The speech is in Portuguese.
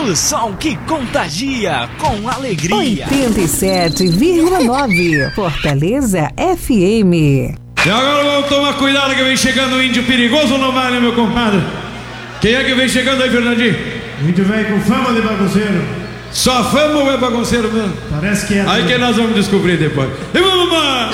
O som que contagia com alegria. 87,9 Fortaleza FM. E agora vamos tomar cuidado que vem chegando o índio perigoso no vale, meu compadre. Quem é que vem chegando aí, Fernandinho? O índio vem com fama de bagunceiro. Só fama ou é bagunceiro mesmo? Parece que é. Aí que nós vamos descobrir depois. E vamos lá!